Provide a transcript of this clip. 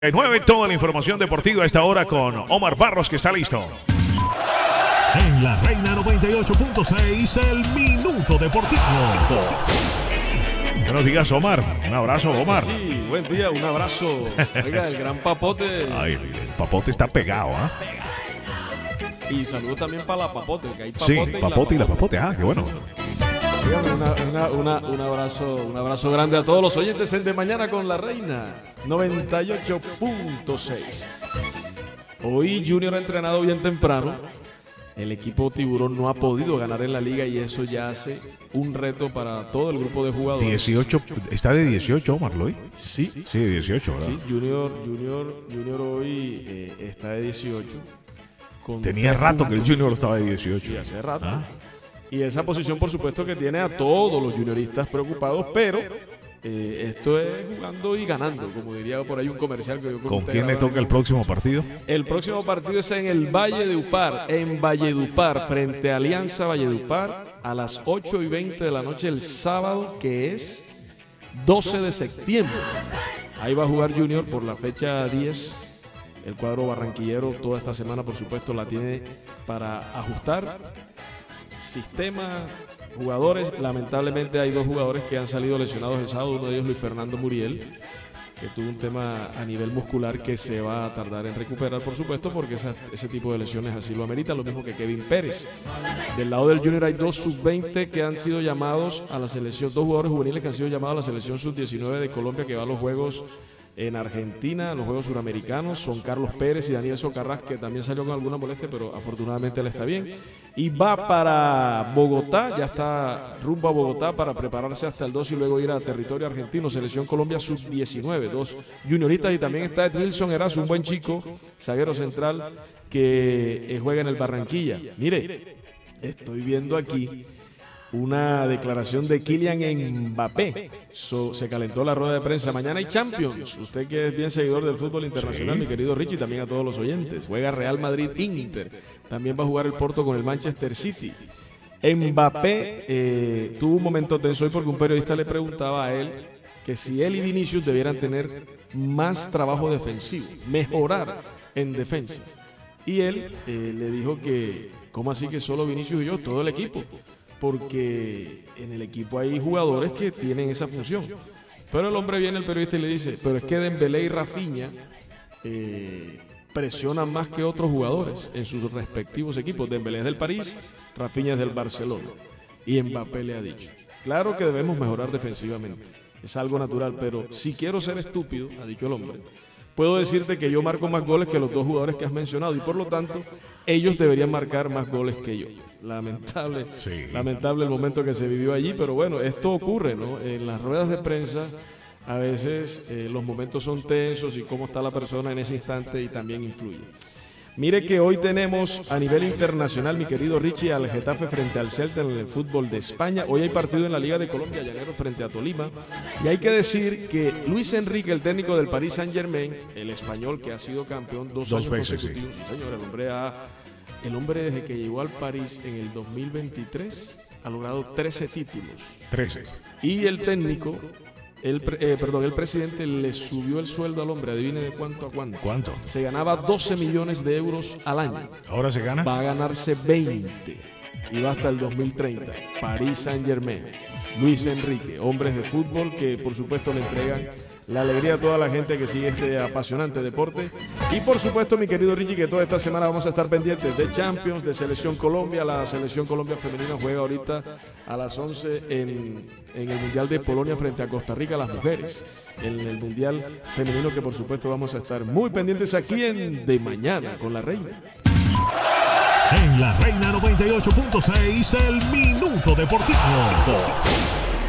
9, toda la información deportiva a esta hora con Omar Barros, que está listo. En la Reina 98.6, el Minuto Deportivo. Buenos días, Omar. Un abrazo, Omar. Sí, buen día, un abrazo. Oiga, el gran Papote. Ay, el Papote está pegado, ¿ah? Y saludo también para la Papote, que hay Sí, Papote Papote y la Papote. Ah, qué bueno. Un abrazo grande a todos los oyentes en De Mañana con la Reina 98.6. Hoy Junior ha entrenado bien temprano. El equipo Tiburón no ha podido ganar en la liga y eso ya hace un reto para todo el grupo de jugadores. 18, está de 18, Omar, ¿lo oí? Sí. Sí, 18, ¿verdad? Sí, Junior hoy está de 18. Tenía rato que el Junior estaba de 18. Sí, hace rato. ¿Ah? Y esa posición, por supuesto, que tiene a todos los junioristas preocupados, pero esto es jugando y ganando, como diría por ahí un comercial que yo creo. ¿Con quién le toca el próximo partido? El próximo partido es en el Valle de Upar, frente a Alianza Valledupar, a las 8:20 de la noche el sábado, que es 12 de septiembre. Ahí va a jugar Junior por la fecha 10. El cuadro barranquillero toda esta semana, por supuesto, la tiene para ajustar sistema, jugadores. Lamentablemente hay dos jugadores que han salido lesionados el sábado. Uno de ellos, Luis Fernando Muriel, que tuvo un tema a nivel muscular que se va a tardar en recuperar, por supuesto, porque ese tipo de lesiones así lo ameritan. Lo mismo que Kevin Pérez. Del lado del Junior hay dos sub-20 que han sido llamados a la selección, dos jugadores juveniles que han sido llamados a la selección sub-19 de Colombia, que va a los Juegos en Argentina, los Juegos Suramericanos. Son Carlos Pérez y Daniel Socarrás, que también salió con alguna molestia, pero afortunadamente él está bien. Y va para Bogotá, ya está rumbo a Bogotá para prepararse hasta el 2 y luego ir a territorio argentino. Selección Colombia sub-19, dos junioristas. Y también está Edrilson Erazo, un buen chico, zaguero central, que juega en el Barranquilla. Mire, estoy viendo aquí una declaración de Kylian Mbappé. Se calentó la rueda de prensa. Mañana hay Champions. Usted que es bien seguidor del fútbol internacional, sí, mi querido Richie, también a todos los oyentes. Juega Real Madrid-Inter. También va a jugar el Porto con el Manchester City. Mbappé tuvo un momento tenso hoy porque un periodista le preguntaba a él que si él y Vinicius debieran tener más trabajo defensivo, mejorar en defensa. Y él le dijo que, ¿cómo así que solo Vinicius y yo? Todo el equipo. Porque en el equipo hay jugadores que tienen esa función. Pero el hombre viene, el periodista, y le dice, pero es que Dembélé y Rafinha presionan más que otros jugadores en sus respectivos equipos. Dembélé es del París, Rafinha es del Barcelona. Y Mbappé le ha dicho, claro que debemos mejorar defensivamente. Es algo natural, pero si quiero ser estúpido, ha dicho el hombre, puedo decirte que yo marco más goles que los dos jugadores que has mencionado y por lo tanto ellos deberían marcar más goles que yo. Lamentable, sí, lamentable el momento que se vivió allí, pero bueno, esto ocurre, ¿no? En las ruedas de prensa a veces los momentos son tensos y cómo está la persona en ese instante y también influye. Mire que hoy tenemos a nivel internacional, mi querido Richie, al Getafe frente al Celta en el fútbol de España. Hoy hay partido en la Liga de Colombia, Llanero frente a Tolima. Y hay que decir que Luis Enrique, el técnico del Paris Saint-Germain, el español que ha sido campeón dos años consecutivos. Sí, señor, el hombre desde que llegó al París en el 2023 ha logrado 13 títulos. 13. Y el técnico, el presidente le subió el sueldo al hombre, adivine de cuánto a cuánto. ¿Cuánto? Se ganaba 12 millones de euros al año. ¿Ahora se gana? Va a ganarse 20 y va hasta el 2030. Paris Saint-Germain, Luis Enrique, hombres de fútbol que por supuesto le entregan la alegría a toda la gente que sigue este apasionante deporte. Y por supuesto, mi querido Richie, que toda esta semana vamos a estar pendientes de Champions, de Selección Colombia. La Selección Colombia femenina juega ahorita a las 11 en el Mundial de Polonia frente a Costa Rica, las mujeres. En el Mundial femenino que por supuesto vamos a estar muy pendientes aquí en De Mañana con la Reina. En la Reina 98.6, el Minuto Deportivo.